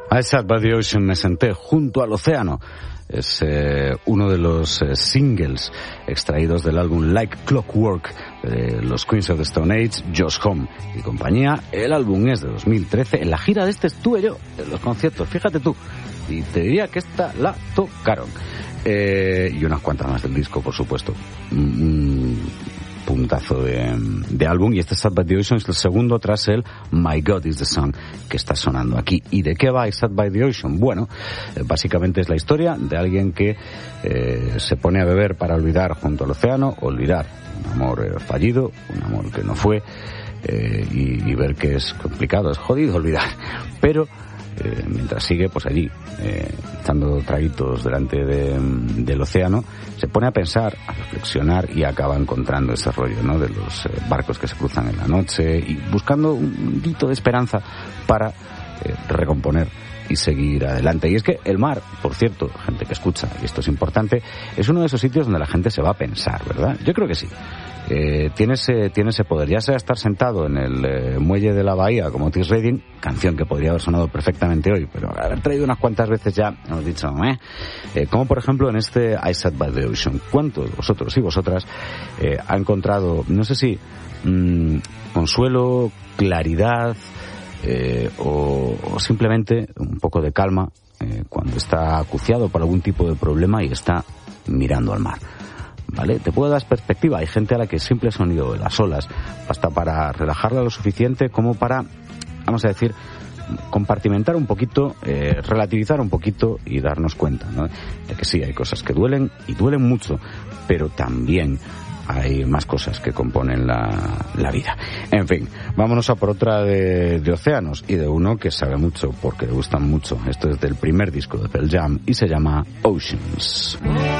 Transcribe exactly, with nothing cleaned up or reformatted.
I Sat by the Ocean, me senté junto al océano. Es eh, uno de los eh, singles extraídos del álbum Like Clockwork de los Queens of the Stone Age, Josh Homme y compañía. El álbum es de dos mil trece. En la gira de este estuve yo, en los conciertos, fíjate tú. Y te diría que esta la tocaron. Eh, y unas cuantas más del disco, por supuesto. Un puntazo de, de álbum. Y este Sat by the Ocean es el segundo tras el My God is the Song que está sonando aquí. ¿Y de qué va I Sat by the Ocean? Bueno, eh, básicamente es la historia de alguien que eh, se pone a beber para olvidar junto al océano, olvidar un amor eh, fallido, un amor que no fue, eh, y, y ver que es complicado, es jodido olvidar. Pero Eh, mientras sigue pues allí eh, echando traguitos delante de, del océano, se pone a pensar, a reflexionar y acaba encontrando ese rollo, ¿no?, de los eh, barcos que se cruzan en la noche y buscando un hito de esperanza para eh, recomponer y seguir adelante. Y es que el mar, por cierto, gente que escucha, y esto es importante, es uno de esos sitios donde la gente se va a pensar, ¿verdad? Yo creo que sí. Eh, tiene ese, tiene ese poder, ya sea estar sentado en el eh, muelle de la bahía como Otis Redding, canción que podría haber sonado perfectamente hoy, pero haber traído unas cuantas veces ya, hemos dicho, ¿eh? Eh, como por ejemplo en este I Sat by the Ocean. ¿Cuántos de vosotros y vosotras eh, ha encontrado, no sé si, mmm, consuelo, claridad, eh, o, o simplemente un poco de calma eh, cuando está acuciado por algún tipo de problema y está mirando al mar? ¿Vale? Te puede dar perspectiva. Hay gente a la que el simple sonido de las olas basta para relajarla lo suficiente como para, vamos a decir, compartimentar un poquito, eh, relativizar un poquito y darnos cuenta, ¿no?, de que sí, hay cosas que duelen y duelen mucho, pero también hay más cosas que componen la, la vida. En fin, vámonos a por otra de, de océanos y de uno que sabe mucho porque le gustan mucho. Esto es del primer disco de Pearl Jam y se llama Oceans.